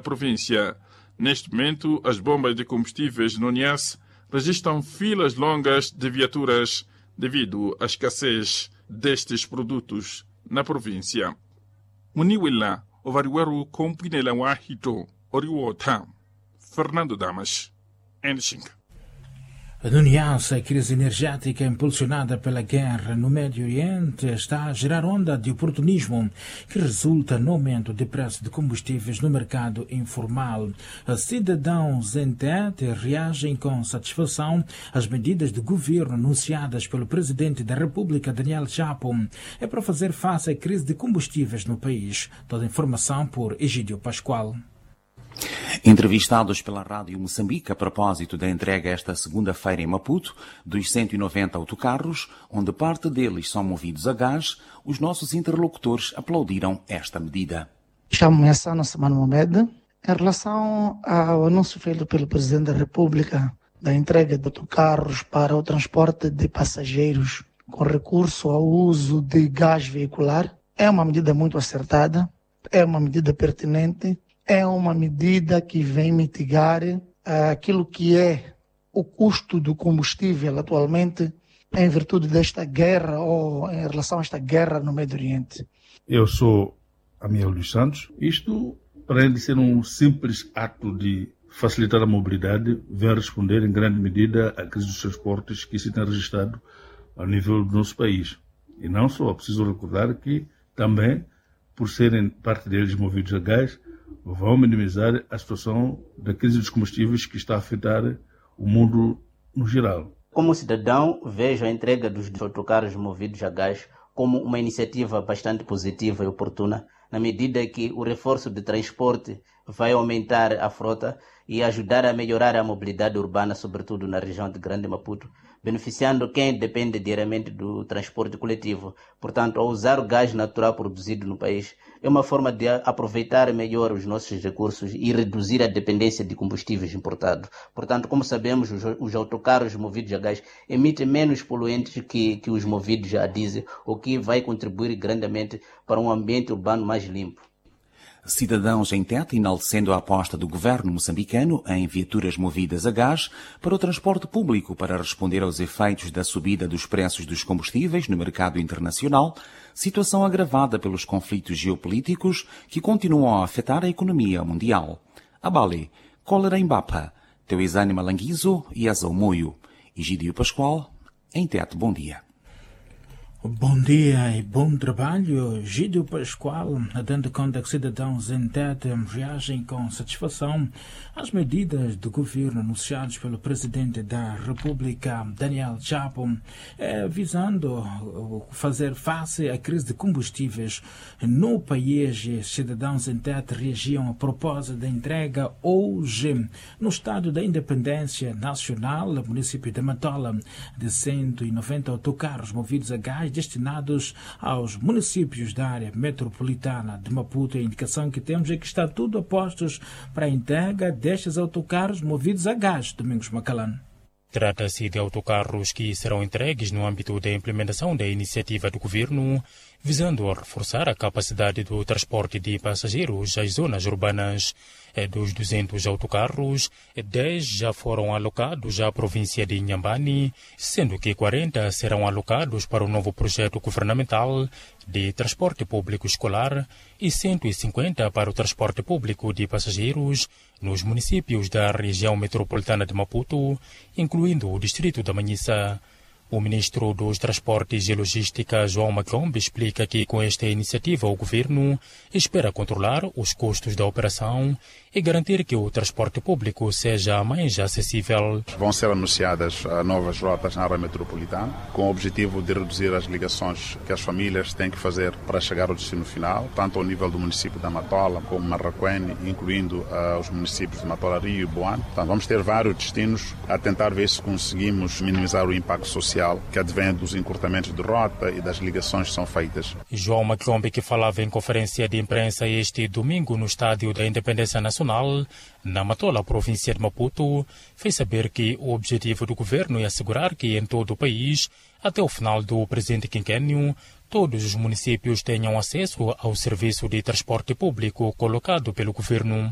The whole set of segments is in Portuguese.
província. Neste momento, as bombas de combustíveis no Niassa registram filas longas de viaturas devido à escassez destes produtos na província. Muniwila, Ovariweru, Compinela Wahito, Oriwota, Fernando Damas, Enching. No Niassa, a crise energética impulsionada pela guerra no Médio Oriente está a gerar onda de oportunismo que resulta no aumento de preço de combustíveis no mercado informal. Cidadãos em Tete reagem com satisfação às medidas de governo anunciadas pelo presidente da República, Daniel Chapo, para fazer face à crise de combustíveis no país. Toda a informação por Egídio Pascoal. Entrevistados pela Rádio Moçambique a propósito da entrega esta segunda-feira em Maputo dos 190 autocarros, onde parte deles são movidos a gás, os nossos interlocutores aplaudiram esta medida. Chamo-me Assano Samano Mohamed. Em relação ao anúncio feito pelo Presidente da República da entrega de autocarros para o transporte de passageiros com recurso ao uso de gás veicular, é uma medida muito acertada, é uma medida pertinente. É uma medida que vem mitigar aquilo que é o custo do combustível atualmente em virtude desta guerra ou em relação a esta guerra no Médio Oriente. Eu sou Amiel dos Santos. Isto, além de ser um simples ato de facilitar a mobilidade, vem responder em grande medida à crise dos transportes que se tem registrado ao nível do nosso país. E não só, preciso recordar que também, por serem parte deles movidos a gás, vão minimizar a situação da crise dos combustíveis que está a afetar o mundo no geral. Como cidadão, vejo a entrega dos autocarros movidos a gás como uma iniciativa bastante positiva e oportuna, na medida que o reforço de transporte vai aumentar a frota e ajudar a melhorar a mobilidade urbana, sobretudo na região de Grande Maputo, beneficiando quem depende diariamente do transporte coletivo. Portanto, ao usar o gás natural produzido no país, é uma forma de aproveitar melhor os nossos recursos e reduzir a dependência de combustíveis importados. Portanto, como sabemos, os autocarros movidos a gás emitem menos poluentes que os movidos a diesel, o que vai contribuir grandemente para um ambiente urbano mais limpo. Cidadãos em Tete enaltecendo a aposta do governo moçambicano em viaturas movidas a gás para o transporte público para responder aos efeitos da subida dos preços dos combustíveis no mercado internacional, situação agravada pelos conflitos geopolíticos que continuam a afetar a economia mundial. Abale, Cólera Embapa, Teuizane Malanguizo e Azaumoio. Egídio Pascoal, em Tete, bom dia. Bom dia e bom trabalho. Egídio Pascoal, dando conta que cidadãos em Tete reagem com satisfação às medidas do governo anunciadas pelo presidente da República, Daniel Chapo, visando fazer face à crise de combustíveis no país. Cidadãos em Tete reagiam a propósito da entrega hoje no Estado da Independência Nacional, no município de Matola, de 190 autocarros movidos a gás destinados aos municípios da área metropolitana de Maputo. A indicação que temos é que está tudo a postos para a entrega destes autocarros movidos a gás. Domingos Macalano. Trata-se de autocarros que serão entregues no âmbito da implementação da iniciativa do governo, visando a reforçar a capacidade do transporte de passageiros às zonas urbanas. Dos 200 autocarros, 10 já foram alocados à província de Inhambane, sendo que 40 serão alocados para o novo projeto governamental de transporte público escolar e 150 para o transporte público de passageiros nos municípios da região metropolitana de Maputo, incluindo o distrito da Manhissa. O ministro dos Transportes e Logística, João Macombe, explica que com esta iniciativa o governo espera controlar os custos da operação e garantir que o transporte público seja mais acessível. Vão ser anunciadas novas rotas na área metropolitana, com o objetivo de reduzir as ligações que as famílias têm que fazer para chegar ao destino final, tanto ao nível do município da Matola como Marraquene, incluindo os municípios de Matola, Rio e Boane. Então, vamos ter vários destinos a tentar ver se conseguimos minimizar o impacto social que advém dos encurtamentos de rota e das ligações que são feitas. João Macombe, que falava em conferência de imprensa este domingo no Estádio da Independência Nacional, na Matola, província de Maputo, fez saber que o objetivo do governo é assegurar que em todo o país, até o final do presente quinquênio, todos os municípios tenham acesso ao serviço de transporte público colocado pelo governo.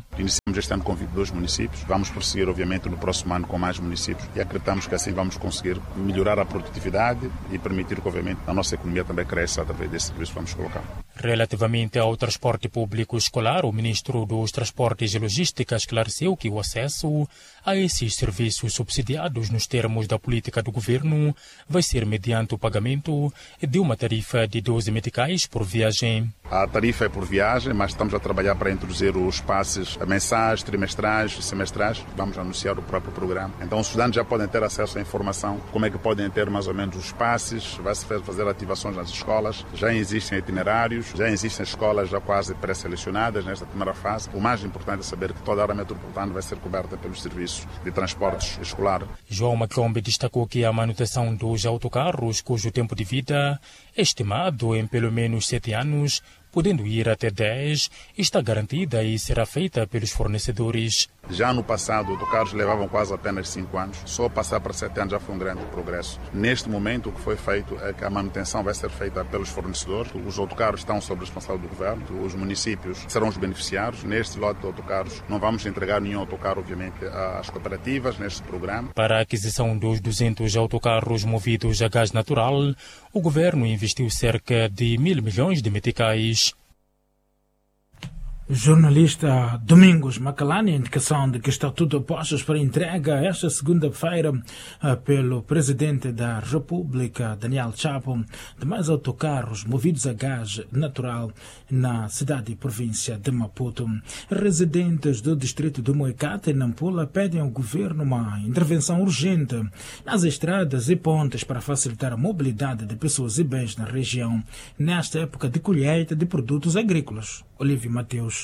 Este ano com 22 municípios. Vamos prosseguir, obviamente, no próximo ano com mais municípios e acreditamos que assim vamos conseguir melhorar a produtividade e permitir que, obviamente, a nossa economia também cresça através desse serviço que vamos colocar. Relativamente ao transporte público escolar, o ministro dos Transportes e Logística esclareceu que o acesso a esses serviços subsidiados nos termos da política do governo vai ser mediante o pagamento de uma tarifa de 12 meticais por viagem. A tarifa é por viagem, mas estamos a trabalhar para introduzir os passes mensais, trimestrais e semestrais. Vamos anunciar o próprio programa. Então os estudantes já podem ter acesso à informação, como é que podem ter mais ou menos os passes, vai-se fazer ativações nas escolas, já existem itinerários, já existem escolas já quase pré-selecionadas nesta primeira fase. O mais importante é saber que toda a área metropolitana vai ser coberta pelos serviços de transportes escolar. João Maclombe destacou que a manutenção dos autocarros, cujo tempo de vida é estimado em pelo menos 7 anos, podendo ir até 10, está garantida e será feita pelos fornecedores. Já no passado, autocarros levavam quase apenas 5 anos. Só passar para 7 anos já foi um grande progresso. Neste momento, o que foi feito é que a manutenção vai ser feita pelos fornecedores. Os autocarros estão sob responsabilidade do governo. Os municípios serão os beneficiários. Neste lote de autocarros, não vamos entregar nenhum autocarro, obviamente, às cooperativas neste programa. Para a aquisição dos 200 autocarros movidos a gás natural, o governo investiu cerca de 1.000 milhões de meticais. Jornalista Domingos Macalani, indicação de que está tudo a postos para entrega esta segunda-feira pelo Presidente da República, Daniel Chapo, de mais autocarros movidos a gás natural na cidade e província de Maputo. Residentes do distrito de Moicate, em Nampula, pedem ao governo uma intervenção urgente nas estradas e pontes para facilitar a mobilidade de pessoas e bens na região, nesta época de colheita de produtos agrícolas. Olívio Mateus.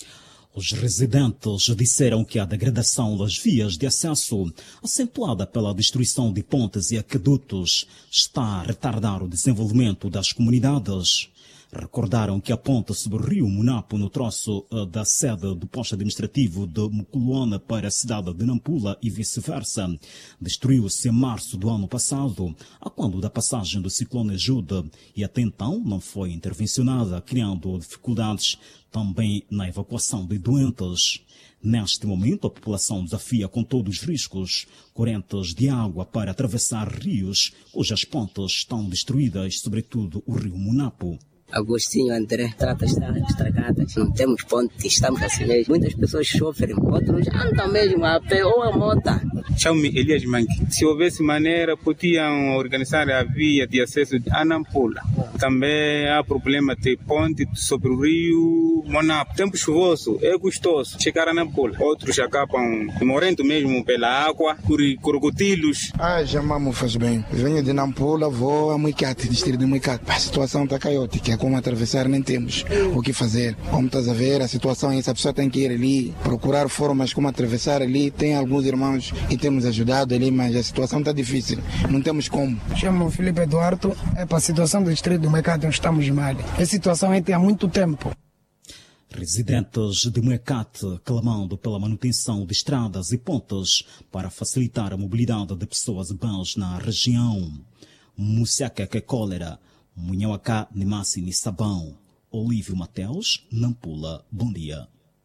Os residentes disseram que a degradação das vias de acesso, acentuada pela destruição de pontes e aquedutos, está a retardar o desenvolvimento das comunidades. Recordaram que a ponte sobre o rio Munapo, no troço da sede do posto administrativo de Muculuana para a cidade de Nampula e vice-versa, destruiu-se em março do ano passado, a quando da passagem do ciclone Ajuda, e até então não foi intervencionada, criando dificuldades também na evacuação de doentes. Neste momento, a população desafia com todos os riscos correntes de água para atravessar rios, cujas pontes estão destruídas, sobretudo o rio Munapo. Agostinho André, estradas estão estragadas, não temos ponte, estamos assim mesmo. Muitas pessoas sofrem, outros andam mesmo a pé ou a moto. Chamo-me Elias Manque. Se houvesse maneira, podiam organizar a via de acesso a Nampula. Também há problema de ponte sobre o rio Monapo. Tempo chuvoso, é custoso chegar a Nampula. Outros acabam morrendo mesmo pela água, por crocodilos. Jamamo faz bem. Venho de Nampula, vou a Moicate, distrito de Moicate. A situação está caótica. Como atravessar, nem temos o que fazer. Como estás a ver, a situação é essa, a pessoa tem que ir ali, procurar formas como atravessar ali. Tem alguns irmãos que temos ajudado ali, mas a situação está difícil, não temos como. Chamo-me Filipe Eduardo, para a situação do distrito do Moicate, nós estamos mal. A situação é há muito tempo. Residentes de Moicate clamando pela manutenção de estradas e pontes para facilitar a mobilidade de pessoas e bens na região. Musiaca que cólera. Munhauacá, Nimasi, Nissabão. Olívio Mateus, Nampula. Bom dia.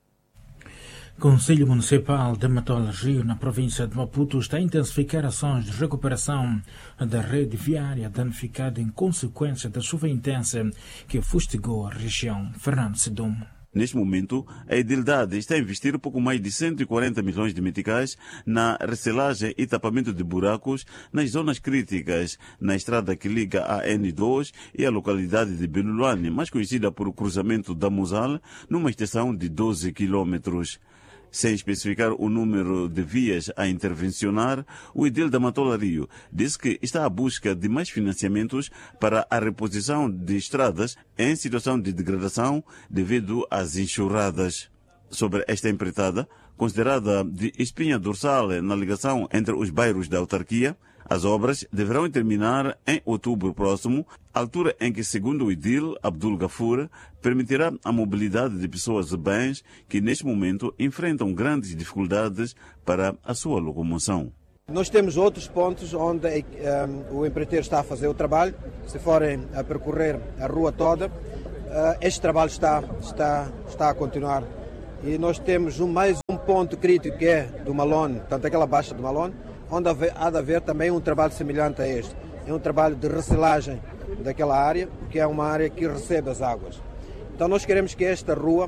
Conselho Municipal de Matola Rio, na província de Maputo, está a intensificar ações de recuperação da rede viária danificada em consequência da chuva intensa que fustigou a região. Fernando Sidum. Neste momento, a edilidade está a investir pouco mais de 140 milhões de meticais na recelagem e tapamento de buracos nas zonas críticas, na estrada que liga a N2 e a localidade de Belulane, mais conhecida por cruzamento da Muzal, numa extensão de 12 quilômetros. Sem especificar o número de vias a intervencionar, o edil da Matola Rio diz que está à busca de mais financiamentos para a reposição de estradas em situação de degradação devido às enxurradas. Sobre esta empreitada, considerada de espinha dorsal na ligação entre os bairros da autarquia, as obras deverão terminar em outubro próximo, altura em que, segundo o edil Abdul Gafur, permitirá a mobilidade de pessoas e bens que, neste momento, enfrentam grandes dificuldades para a sua locomoção. Nós temos outros pontos onde o empreiteiro está a fazer o trabalho. Se forem a percorrer a rua toda, este trabalho está a continuar. E nós temos mais ponto crítico que é do Malone, portanto aquela baixa do Malone, onde há de haver também um trabalho semelhante a este. É um trabalho de recelagem daquela área, que é uma área que recebe as águas. Então nós queremos que esta rua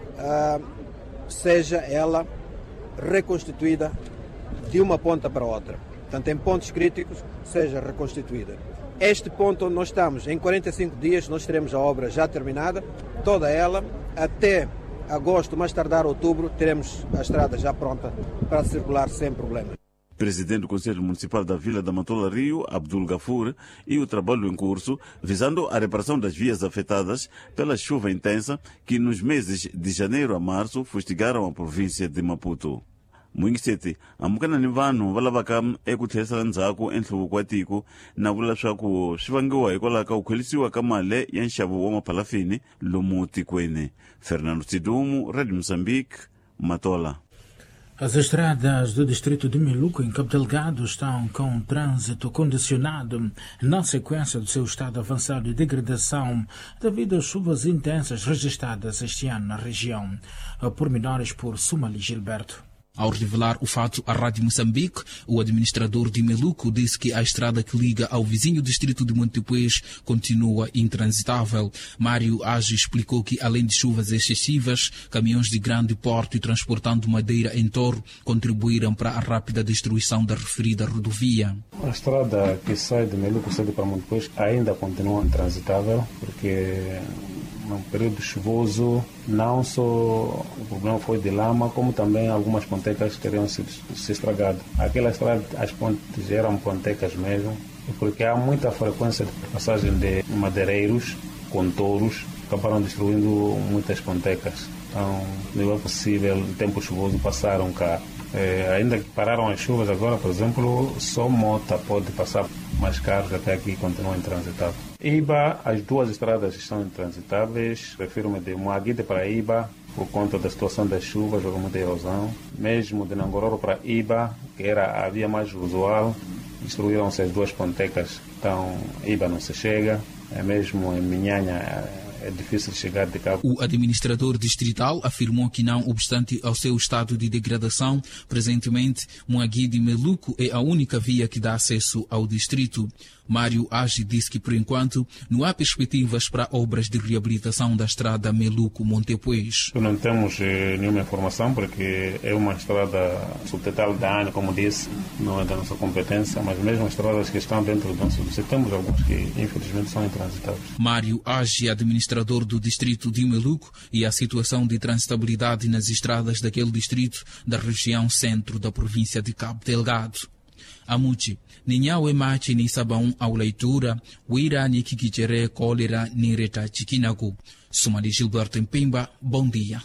seja ela reconstituída de uma ponta para outra. Portanto, em pontos críticos, seja reconstituída. Este ponto onde nós estamos, em 45 dias, nós teremos a obra já terminada, toda ela, até agosto, mais tardar outubro, teremos a estrada já pronta para circular sem problema. Presidente do Conselho Municipal da Vila da Matola Rio, Abdul Gafur, e o trabalho em curso visando a reparação das vias afetadas pela chuva intensa que nos meses de janeiro a março fustigaram a província de Maputo. Muingiseti amukana ni vanhu va lavaka eku tlherisela ndzhaku enhluvuko wa tiko na vula swaku swi vangiwa hikwalaho ka ku khwelisiwa ka mali ya nxavo wa maphalafini lomu tikweni. Fernando Tsidumu, Radio Moçambique, Matola. As estradas do distrito de Meluco, em Cabo Delgado, estão com trânsito condicionado na sequência do seu estado avançado de degradação devido às chuvas intensas registradas este ano na região. Pormenores por Sumali Gilberto. Ao revelar o fato à Rádio Moçambique, o administrador de Meluco disse que a estrada que liga ao vizinho distrito de Montepuez continua intransitável. Mário Age explicou que, além de chuvas excessivas, caminhões de grande porte transportando madeira em Toro contribuíram para a rápida destruição da referida rodovia. A estrada que sai de Meluco, sai para Montepuez, ainda continua intransitável, porque no período chuvoso, não só o problema foi de lama, como também algumas pontecas teriam se estragado. Aquela estrada, as pontes eram pontecas mesmo, porque há muita frequência de passagem de madeireiros com touros, acabaram destruindo muitas pontecas. Então, não é possível, no tempo chuvoso, passaram cá. Ainda que pararam as chuvas agora, por exemplo, só mota pode passar, mais carros até aqui continuam intransitáveis. Iba, as duas estradas estão intransitáveis. Refiro-me de Moaguide para Iba, por conta da situação das chuvas, houve muita erosão. Mesmo de Nangororo para Iba, que era a via mais usual, destruíram-se as duas pontecas. Então, Iba não se chega. Mesmo em Minhanha, é difícil chegar de cabo. O administrador distrital afirmou que, não obstante ao seu estado de degradação, presentemente Moaguide Meluco é a única via que dá acesso ao distrito. Mário Age disse que, por enquanto, não há perspectivas para obras de reabilitação da estrada Meluco-Montepuez. Não temos nenhuma informação, porque é uma estrada subtetal da ANE, como disse, não é da nossa competência, mas mesmo as estradas que estão dentro do nosso distrito, temos algumas que, infelizmente, são intransitáveis. Mário Age, administrador do distrito de Meluco, e a situação de transitabilidade nas estradas daquele distrito da região centro da província de Cabo Delgado. Amuchi, ninyawe machi ni sabão ao leitura, wira ni kikichere cólera ni reta chikinaku. Sumali Gilberto Mpimba, bom dia.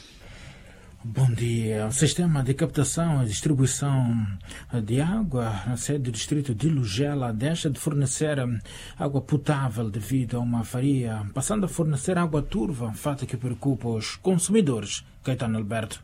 Bom dia. O sistema de captação e distribuição de água na sede do distrito de Lugela deixa de fornecer água potável devido a uma avaria, passando a fornecer água turva, fato que preocupa os consumidores. Caetano Alberto.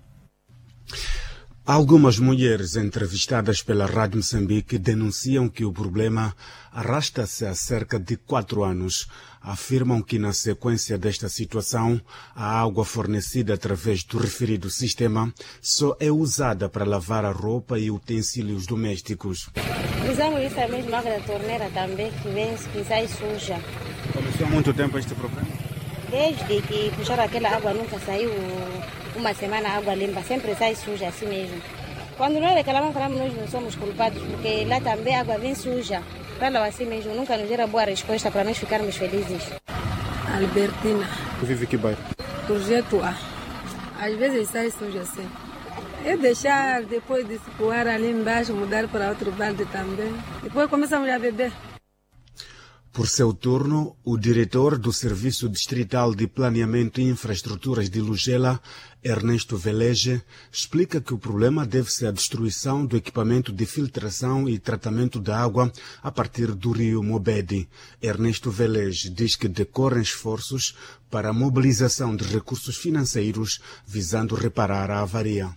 Algumas mulheres entrevistadas pela Rádio Moçambique denunciam que o problema arrasta-se há cerca de 4 anos. Afirmam que, na sequência desta situação, a água fornecida através do referido sistema só é usada para lavar a roupa e utensílios domésticos. Usamos isso mesmo, água da torneira também, que sai suja. Começou há muito tempo este problema? Desde que puxaram aquela água, nunca saiu uma semana água limpa, sempre sai suja assim mesmo. Quando nós reclamamos, nós não somos culpados, porque lá também a água vem suja. Para lá assim mesmo, nunca nos gera boa resposta para nós ficarmos felizes. Albertina. Vive que bairro? Projeto A. Às vezes sai suja assim. É deixar depois de escoar ali embaixo, mudar para outro balde também. Depois começamos a beber. Por seu turno, o diretor do Serviço Distrital de Planeamento e Infraestruturas de Lugela, Ernesto Velege, explica que o problema deve-se à destruição do equipamento de filtração e tratamento da água a partir do rio Mobedi. Ernesto Velege diz que decorrem esforços para a mobilização de recursos financeiros visando reparar a avaria.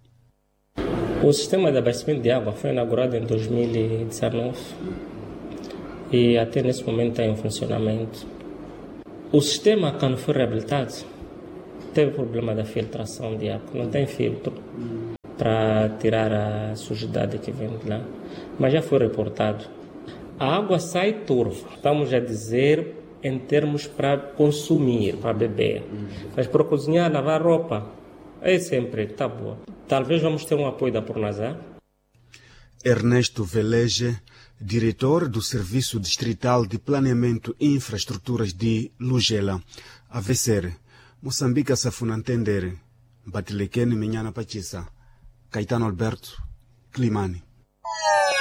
O sistema de abastecimento de água foi inaugurado em 2019. E até nesse momento está em funcionamento. O sistema, quando foi reabilitado, teve problema da filtração de água, não tem filtro. para tirar a sujidade que vem de lá, mas já foi reportado. A água sai turva, estamos a dizer em termos para consumir, para beber, mas para cozinhar, lavar roupa, é sempre, está boa. Talvez vamos ter um apoio da Pronasar. Ernesto Velege, diretor do Serviço Distrital de Planeamento e Infraestruturas de Lugela. A VCR, Moçambique Safuna Entender, Batilequene Minhana Pachisa, Caetano Alberto, Climani.